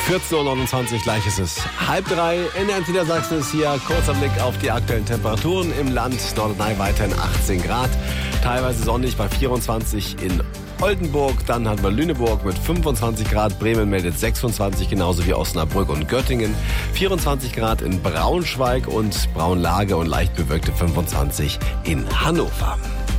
14.29 Uhr, gleich ist es 2:30. In Niedersachsen ist hier kurzer Blick auf die aktuellen Temperaturen im Land. Nordrhein weiterhin 18 Grad, teilweise sonnig bei 24 in Oldenburg. Dann hat man Lüneburg mit 25 Grad, Bremen meldet 26, genauso wie Osnabrück und Göttingen. 24 Grad in Braunschweig und Braunlage und leicht bewölkte 25 in Hannover.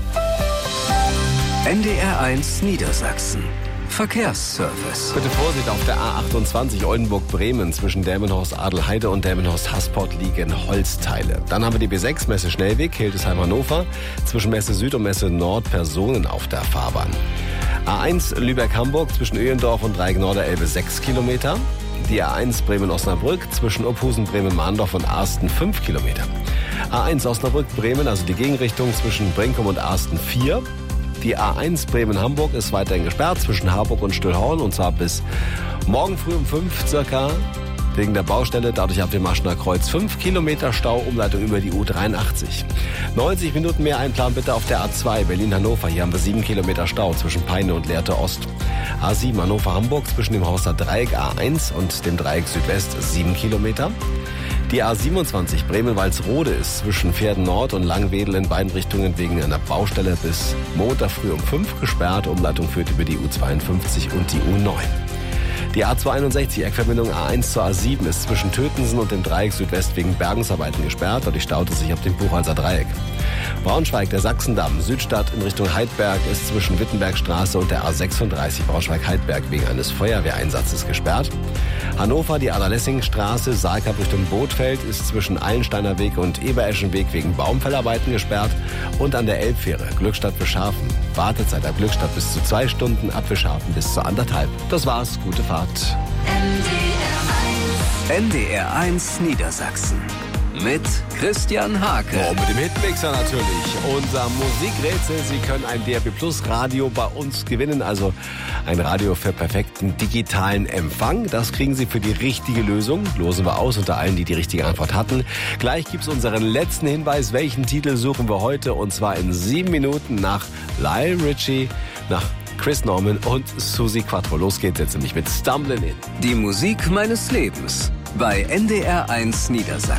NDR1 Niedersachsen. Verkehrsservice. Bitte Vorsicht auf der A28 Oldenburg-Bremen. Zwischen Delmenhorst-Adelheide und Delmenhorst-Hasport liegen Holzteile. Dann haben wir die B6 Messe Schnellweg, Hildesheim-Hannover. Zwischen Messe Süd und Messe Nord Personen auf der Fahrbahn. A1 Lübeck-Hamburg zwischen Öhlendorf und Dreieck-Norderelbe 6 Kilometer. Die A1 Bremen-Osnabrück zwischen Opphusen, Bremen-Mahndorf und Arsten 5 Kilometer. A1 Osnabrück-Bremen, also die Gegenrichtung zwischen Brinkum und Arsten 4. Die A1 Bremen-Hamburg ist weiterhin gesperrt zwischen Harburg und Stüllhorn, und zwar bis morgen früh um 5 circa wegen der Baustelle. Dadurch ab dem Maschener Kreuz 5 Kilometer Stau, Umleitung über die U83. 90 Minuten mehr einplanen bitte auf der A2 Berlin-Hannover. Hier haben wir 7 Kilometer Stau zwischen Peine und Lehrte Ost. A7 Hannover-Hamburg zwischen dem Horster Dreieck A1 und dem Dreieck Südwest 7 Kilometer. Die A27 Bremen-Walsrode ist zwischen Pferden Nord und Langwedel in beiden Richtungen wegen einer Baustelle bis Montag früh um 5 gesperrt. Umleitung führt über die U52 und die U9. Die A261 Eckverbindung A1 zur A7 ist zwischen Tötensen und dem Dreieck Südwest wegen Bergungsarbeiten gesperrt. Dadurch staut es sich auf dem Buchholzer Dreieck. Braunschweig, der Sachsendamm, Südstadt in Richtung Heidberg ist zwischen Wittenbergstraße und der A36 Braunschweig-Heidberg wegen eines Feuerwehreinsatzes gesperrt. Hannover, die Adler-Lessing-Straße, Saalkap Richtung Bootfeld ist zwischen Eilensteiner Weg und Ebereschenweg wegen Baumfellarbeiten gesperrt. Und an der Elbfähre Glückstadt-Bischhafen, Wartezeit ab Glückstadt bis zu 2 Stunden, ab Bischhafen bis zu 1,5. Das war's, gute Fahrt. NDR1 Niedersachsen. Mit Christian Hake. Oh, mit dem Hitmixer natürlich. Unser Musikrätsel. Sie können ein DAB Plus Radio bei uns gewinnen. Also ein Radio für perfekten digitalen Empfang. Das kriegen Sie für die richtige Lösung. Losen wir aus unter allen, die die richtige Antwort hatten. Gleich gibt's unseren letzten Hinweis. Welchen Titel suchen wir heute? Und zwar in 7 Minuten nach Lionel Richie, nach Chris Norman und Suzi Quattro. Los geht's jetzt nämlich mit Stumbling In. Die Musik meines Lebens bei NDR1 Niedersachsen.